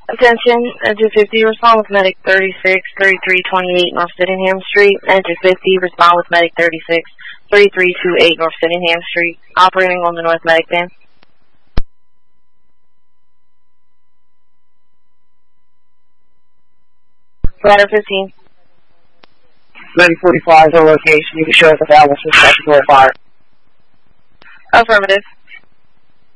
Attention, Engine 50, respond with Medic 36, 3328 North Sydenham Street. Engine 50, respond with Medic 36, 3328 North Sydenham Street. Operating on the North Medic van. Ladder 15. Medic 45 is our location. You can show us available for statutory fire. Affirmative.